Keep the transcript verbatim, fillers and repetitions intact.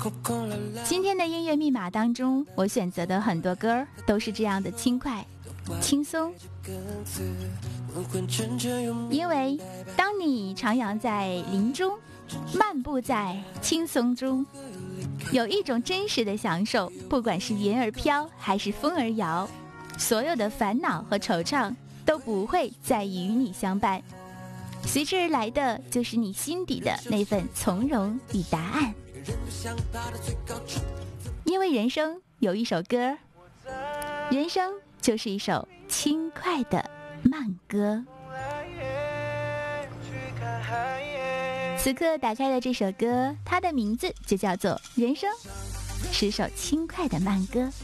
今天的音乐密码当中，我选择的很多歌都是这样的轻快轻松，因为当你徜徉在林中，漫步在轻松中，有一种真实的享受，不管是云儿飘还是风儿摇，所有的烦恼和惆怅都不会再与你相伴，随之而来的就是你心底的那份从容与答案。因为人生有一首歌，人生就是一首轻快的慢歌。此刻打开的这首歌，它的名字就叫做《人生》，是首轻快的慢歌。